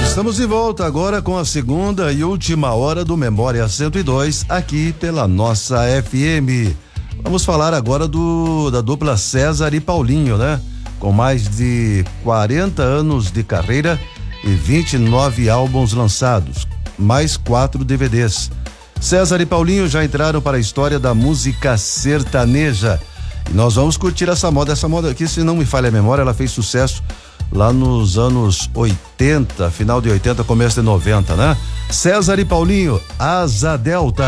Estamos de volta agora com a segunda e última hora do Memória 102, aqui pela nossa FM. Vamos falar agora da dupla César e Paulinho, né? Com mais de 40 anos de carreira e 29 álbuns lançados, mais 4 DVDs. César e Paulinho já entraram para a história da música sertaneja. E nós vamos curtir essa moda aqui, se não me falha a memória, ela fez sucesso lá nos anos 80, final de 80, começo de 90, né? César e Paulinho, Asa Delta.